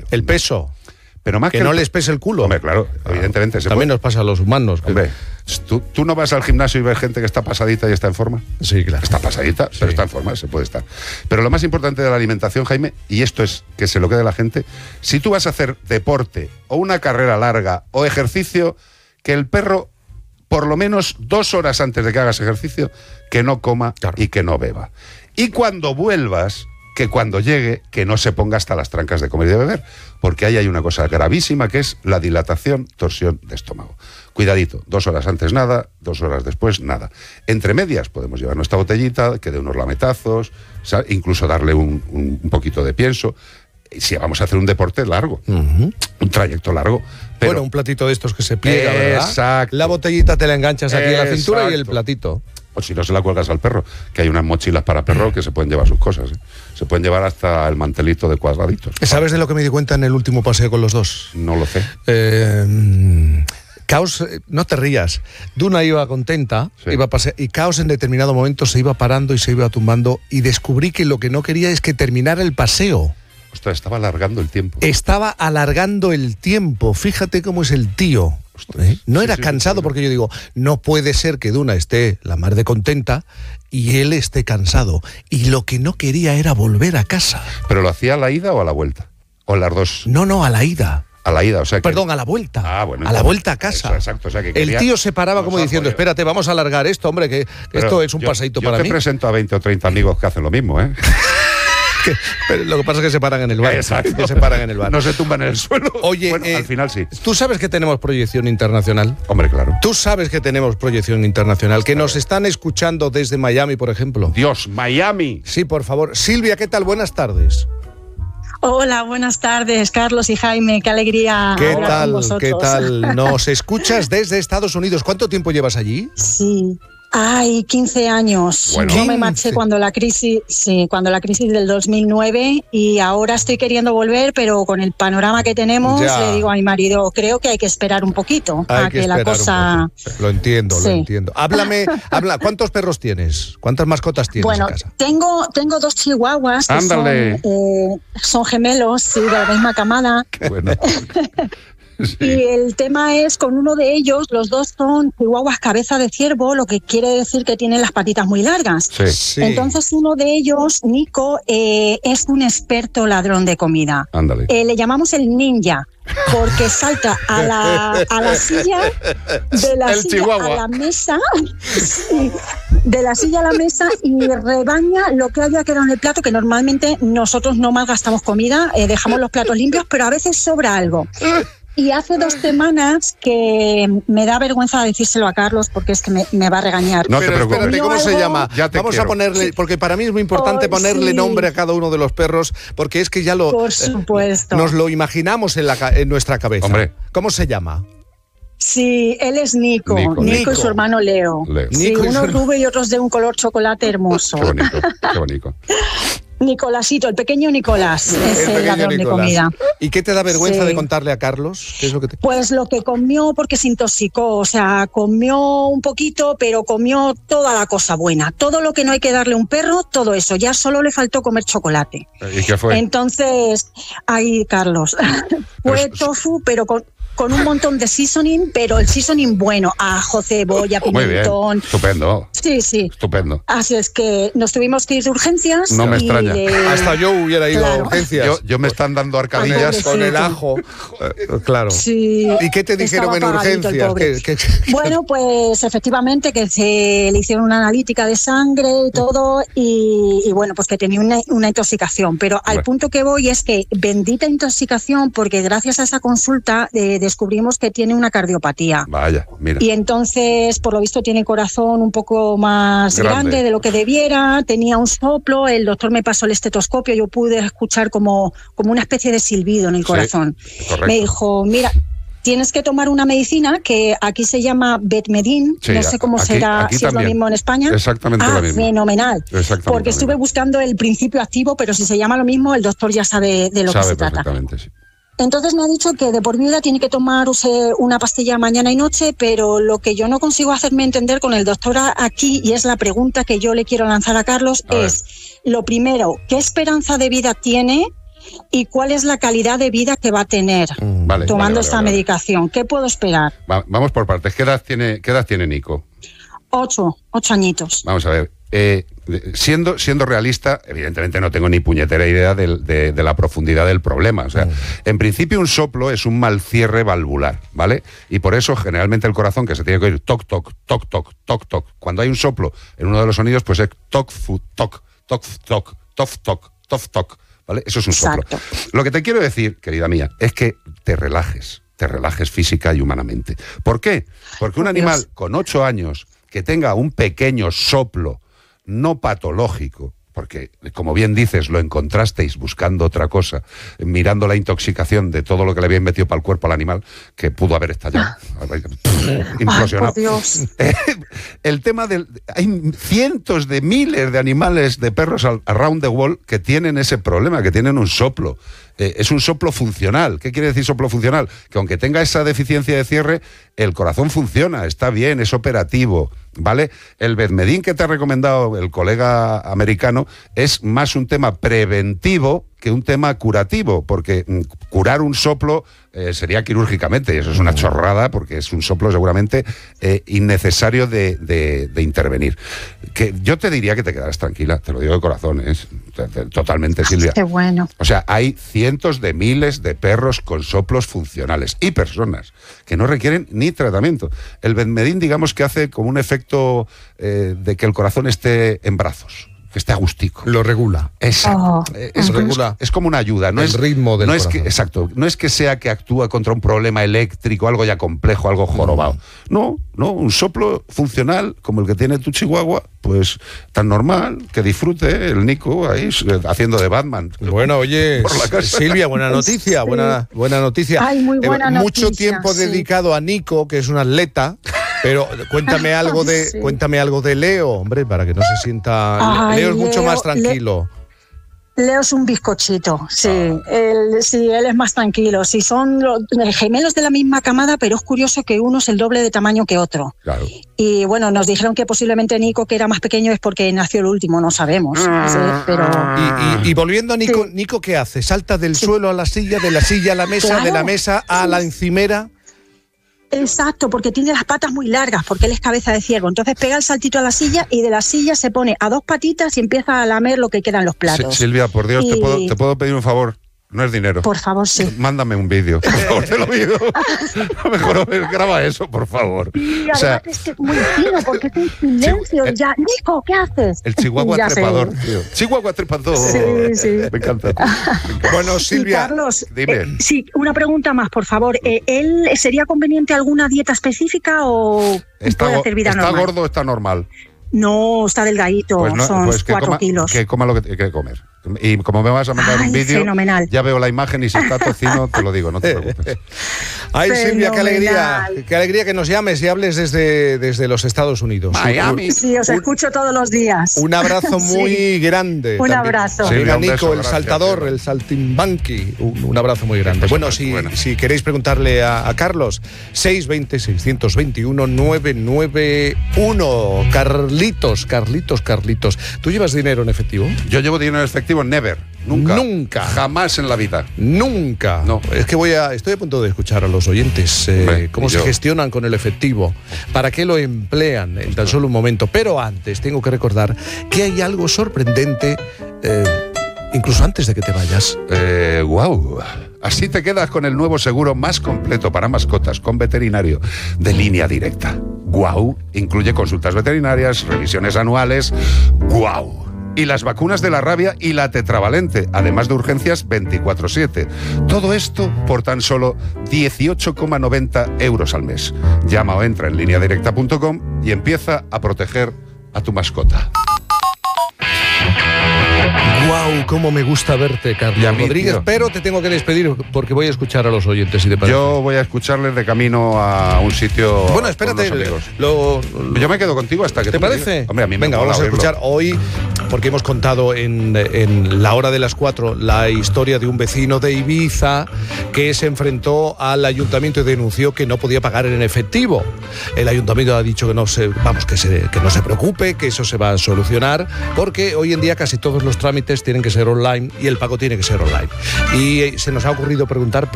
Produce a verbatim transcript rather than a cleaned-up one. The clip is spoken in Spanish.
El peso. Pero más que, que no el... les pese el culo. Hombre, claro, evidentemente. Se También puede... nos pasa a los humanos. Que... Hombre, ¿tú, ¿tú no vas al gimnasio y ves gente que está pasadita y está en forma? Sí, claro. Está pasadita, sí. Pero está en forma, se puede estar. Pero lo más importante de la alimentación, Jaime, y esto es que se lo quede a la gente, si tú vas a hacer deporte o una carrera larga o ejercicio, que el perro, por lo menos dos horas antes de que hagas ejercicio, que no coma claro. y que no beba. Y cuando vuelvas, que cuando llegue, que no se ponga hasta las trancas de comer y de beber, porque ahí hay una cosa gravísima que es la dilatación, torsión de estómago. Cuidadito, dos horas antes nada, dos horas después nada. Entre medias podemos llevar nuestra botellita, que dé unos lametazos, ¿sabes? Incluso darle un, un, un poquito de pienso. Si vamos a hacer un deporte largo, uh-huh. un trayecto largo. Pero... Bueno, un platito de estos que se pliega, ¿verdad? Exacto. La botellita te la enganchas aquí en la cintura Exacto. y el platito. O si no, se la cuelgas al perro, que hay unas mochilas para perro que se pueden llevar sus cosas. ¿eh? Se pueden llevar hasta el mantelito de cuadraditos. ¿Sabes de lo que me di cuenta en el último paseo con los dos? No lo sé. Eh, Caos, no te rías. Duna iba contenta, sí. iba a pasear, y Caos en determinado momento se iba parando y se iba tumbando, y descubrí que lo que no quería es que terminara el paseo. Ostras, estaba alargando el tiempo. Estaba alargando el tiempo. Fíjate cómo es el tío. ¿Eh? No sí, era sí, cansado sí, sí. porque yo digo, no puede ser que Duna esté la mar de contenta y él esté cansado. Y lo que no quería era volver a casa. ¿Pero lo hacía a la ida o a la vuelta? ¿O las dos? No, no, a la ida. A la ida, o sea que... Perdón, a la vuelta. Ah, bueno. A la vuelta a casa. Eso, exacto, o sea que quería... El tío se paraba como diciendo, espérate, vamos a alargar esto, hombre, que Pero esto es un yo, paseíto yo para mí. Yo te presento a veinte o treinta amigos que hacen lo mismo, ¿eh? Pero lo que pasa es que se paran en el bar. Exacto. Que se paran en el bar. No se tumban en el suelo. Oye, bueno, eh, al final sí. ¿Tú sabes que tenemos proyección internacional? Hombre, claro. ¿Tú sabes que tenemos proyección internacional? Que nos están escuchando desde Miami, por ejemplo. Dios, Miami. Sí, por favor. Silvia, ¿qué tal? Buenas tardes. Hola, buenas tardes, Carlos y Jaime. Qué alegría ¿Qué hablar tal? con vosotros. ¿Qué tal? Nos escuchas desde Estados Unidos. ¿Cuánto tiempo llevas allí? Sí. Ay, quince años. Bueno. Yo me marché cuando la crisis, sí, cuando la crisis del dos mil nueve y ahora estoy queriendo volver, pero con el panorama que tenemos, ya. le digo a mi marido, creo que hay que esperar un poquito hay a que, que la cosa. Lo entiendo, sí. lo entiendo. Háblame, habla. ¿Cuántos perros tienes? ¿Cuántas mascotas tienes bueno, en casa? Tengo, tengo dos chihuahuas que son, eh, son gemelos, sí, de la misma camada. Qué bueno. Sí. Y el tema es, con uno de ellos, los dos son chihuahuas cabeza de ciervo, lo que quiere decir que tienen las patitas muy largas. Sí. Sí. Entonces uno de ellos, Nico, eh, es un experto ladrón de comida. Ándale. Eh, le llamamos el ninja, porque salta a la, a la silla, de la el silla chihuahua. a la mesa, sí, de la silla a la mesa y rebaña lo que haya quedado en el plato, que normalmente nosotros no malgastamos comida, eh, dejamos los platos limpios, pero a veces sobra algo. Y hace dos semanas que me da vergüenza decírselo a Carlos porque es que me, me va a regañar. No te preocupes. Espérate, ¿cómo se llama? Ya te Vamos quiero. a ponerle, porque para mí es muy importante oh, ponerle sí. nombre a cada uno de los perros, porque es que ya lo... Por supuesto. Eh, nos lo imaginamos en, la, en nuestra cabeza. Hombre. ¿Cómo se llama? Sí, él es Nico. Nico, Nico, Nico. y su hermano Leo. Leo. Sí, Nico uno su... rubio y otros de un color chocolate hermoso. Qué bonito, qué bonito. Nicolásito, el pequeño Nicolás, es el, el ladrón Nicolás. de comida. ¿Y qué te da vergüenza sí. de contarle a Carlos? ¿Qué es lo que te... Pues lo que comió porque se intoxicó, o sea, comió un poquito, pero comió toda la cosa buena. Todo lo que no hay que darle a un perro, todo eso. Ya solo le faltó comer chocolate. ¿Y qué fue? Entonces, ay, Carlos, fue tofu, pero con... con un montón de seasoning, pero el seasoning bueno, ajo, cebolla, pimentón. Muy bien, estupendo. Sí, sí. Estupendo. Así es que nos tuvimos que ir de urgencias. No me extraña. De... Hasta yo hubiera ido claro. a urgencias. Yo, yo me están dando arcadillas Ay, con el ajo. Eh, claro. Sí. ¿Y qué te dijeron en urgencias? ¿Qué, qué, qué? Bueno, pues efectivamente que se le hicieron una analítica de sangre y todo, y, y bueno, pues que tenía una, una intoxicación. Pero al bueno. punto que voy es que bendita intoxicación, porque gracias a esa consulta eh, descubrimos que tiene una cardiopatía. Vaya, mira. Y entonces, por lo visto, tiene el corazón un poco más grande. grande de lo que debiera, tenía un soplo, el doctor me pasó el estetoscopio, yo pude escuchar como, como una especie de silbido en el corazón. Sí, correcto. Me dijo, mira, tienes que tomar una medicina que aquí se llama Betmedin, sí, no sé cómo aquí, será, aquí si también. es lo mismo en España. Exactamente ah, lo mismo. Fenomenal. Exactamente porque estuve mismo. buscando el principio activo, pero si se llama lo mismo, el doctor ya sabe de lo sabe que se trata. Sí. Entonces me ha dicho que de por vida tiene que tomarse una pastilla mañana y noche, pero lo que yo no consigo hacerme entender con el doctor aquí, y es la pregunta que yo le quiero lanzar a Carlos, a es, ver. lo primero, ¿qué esperanza de vida tiene? y cuál es la calidad de vida que va a tener mm, vale, tomando vale, vale, esta vale. medicación. ¿Qué puedo esperar? Va, vamos por partes. ¿Qué edad tiene, qué edad tiene Nico? Ocho, ocho añitos. Vamos a ver. Eh, siendo, siendo realista, evidentemente no tengo ni puñetera idea de, de, de la profundidad del problema. O sea, mm. en principio un soplo es un mal cierre valvular, ¿vale? Y por eso generalmente el corazón, que se tiene que oír toc, toc, toc, toc, toc, toc. Cuando hay un soplo en uno de los sonidos, pues es toc, fu, toc, toc, toc, toc, toc, toc, toc, ¿vale? Eso es un soplo. Exacto. Lo que te quiero decir, querida mía, es que te relajes, te relajes física y humanamente. ¿Por qué? Porque un Oh, animal Dios. con ocho años que tenga un pequeño soplo no patológico, porque, como bien dices, lo encontrasteis buscando otra cosa, mirando la intoxicación de todo lo que le habían metido para el cuerpo al animal, que pudo haber estallado, implosionado. Ay, por Dios. El tema del... Hay cientos de miles de animales, de perros around the world, que tienen ese problema, que tienen un soplo. Eh, es un soplo funcional. ¿Qué quiere decir soplo funcional? Que aunque tenga esa deficiencia de cierre, el corazón funciona, está bien, es operativo, ¿vale? El Bedmedin que te ha recomendado el colega americano es más un tema preventivo que un tema curativo, porque mm, curar un soplo eh, sería quirúrgicamente, y eso es una chorrada, porque es un soplo seguramente eh, innecesario de, de, de intervenir. Que yo te diría que te quedaras tranquila, te lo digo de corazón, es totalmente, Silvia. Qué bueno. O sea, hay cientos de miles de perros con soplos funcionales y personas que no requieren ni tratamiento. El Bedmedin, digamos que hace como un efecto eh, de que el corazón esté en brazos, que esté agustico. Lo regula. Exacto. Oh. Es, Regula es, es como una ayuda. No el es, ritmo del no es que, corazón. exacto. No es que sea que actúa contra un problema eléctrico, algo ya complejo, algo jorobado. No, no, un soplo funcional como el que tiene tu chihuahua, pues tan normal, que disfrute el Nico ahí haciendo de Batman. Bueno, oye, Por la casa. Silvia, buena noticia, Sí. buena, buena noticia. Ay, muy buena Eh, Mucho noticia, tiempo sí. dedicado a Nico, que es un atleta. Pero cuéntame algo de Sí. cuéntame algo de Leo, hombre, para que no se sienta. Ay, Leo es mucho Leo, más tranquilo. Leo es un bizcochito, sí. Ah. Él, sí, él es más tranquilo. Sí, son los, gemelos de la misma camada, pero es curioso que uno es el doble de tamaño que otro. Claro. Y bueno, nos dijeron que posiblemente Nico, que era más pequeño, es porque nació el último, no sabemos. Sí, pero Y, y- y volviendo a Nico, Sí. Nico, ¿qué hace? ¿Salta del suelo a la silla, de la silla a la mesa, Claro. de la mesa a la encimera? exacto, porque tiene las patas muy largas, porque él es cabeza de ciervo. Entonces pega el saltito a la silla y de la silla se pone a dos patitas y empieza a lamer lo que queda en los platos. Sí, Silvia, por Dios, te, Y- puedo, te puedo pedir un favor. No es dinero. Por favor, sí. Mándame un vídeo, por favor, te lo pido. Mejor graba eso, por favor. Y O sea, además es que es muy fino, porque está en silencio. el- ya, Nico, ¿qué haces? el chihuahua Ya sé. trepador, tío. Chihuahua trepador. Sí, sí. Me encanta. tío. Me encanta. Bueno, Y Silvia, Carlos, dime. eh, sí, una pregunta más, por favor. Eh, ¿Él sería conveniente alguna dieta específica o ¿Está, puede go- hacer vida ¿está normal? gordo o está normal? No, está delgadito, Pues, no, son pues que, cuatro coma, kilos. que coma lo que tiene que comer. Y como me vas a mandar Ay, un vídeo, fenomenal. ya veo la imagen y si está tocino, te lo digo, no te preocupes. ay Silvia, qué alegría, Fenomenal. qué alegría que nos llames y hables desde, desde los Estados Unidos. Miami. Sí, os Un- escucho todos los días. Un abrazo Sí. muy grande. Un también. abrazo. Venga, Silvia, un Nico, beso, el gracias, saltador, Silvia. el saltimbanqui. Un, un abrazo muy grande. Qué cosa Bueno, más si, buena. si queréis preguntarle a, a Carlos, seis veinte, seiscientos veintiuno, novecientos noventa y uno. Carlitos, Carlitos, Carlitos. ¿Tú llevas dinero en efectivo? Yo llevo dinero en efectivo, never. Nunca. Nunca. Jamás en la vida. Nunca. No. Es que voy a, estoy a punto de escuchar a los oyentes eh, Hombre, cómo y se yo. gestionan con el efectivo, para qué lo emplean en tan solo un momento. Pero antes tengo que recordar que hay algo sorprendente, eh, incluso antes de que te vayas. Eh, wow. Así te quedas con el nuevo seguro más completo para mascotas con veterinario de Línea Directa. Guau. Incluye consultas veterinarias, revisiones anuales. Guau. Y las vacunas de la rabia y la tetravalente, además de urgencias veinticuatro siete. Todo esto por tan solo dieciocho coma noventa euros al mes. Llama o entra en línea directa punto com y empieza a proteger a tu mascota. ¡Guau! ¡Cómo me gusta verte, Carlos Y a mí, Rodríguez! tío. Pero te tengo que despedir porque voy a escuchar a los oyentes, si te parece. Yo voy a escucharles de camino a un sitio. Bueno, espérate. con unos amigos. Lo, Yo me quedo contigo hasta que ¿Te tú me parece? digas. Hombre, a mí me Venga, mola vamos a oírlo. escuchar hoy porque hemos contado en, en La Hora de las Cuatro la historia de un vecino de Ibiza que se enfrentó al ayuntamiento y denunció que no podía pagar en efectivo. El ayuntamiento ha dicho que no se, vamos, que, se, que no se preocupe, que eso se va a solucionar, porque hoy en día casi todos los trámites tienen que ser online y el pago tiene que ser online. Y se nos ha ocurrido preguntar